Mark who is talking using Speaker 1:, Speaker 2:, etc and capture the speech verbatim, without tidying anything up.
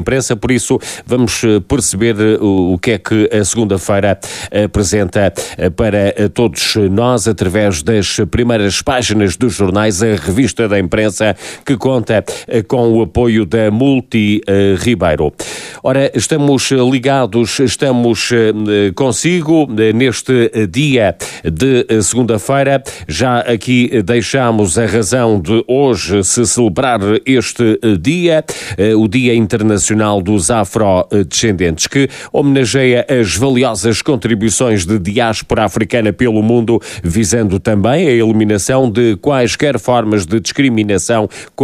Speaker 1: imprensa, por isso vamos perceber o, o que é que a segunda-feira apresenta para todos nós através das primeiras páginas dos jornais, a revista da imprensa que conta com o apoio da Multi Ribeiro. Ora, estamos ligados, estamos consigo neste dia de segunda-feira. Já aqui deixamos a razão de hoje se celebrar este dia, o Dia Internacional dos Afrodescendentes, que homenageia as valiosas contribuições de diáspora africana pelo mundo, visando também a eliminação de quaisquer formas de discriminação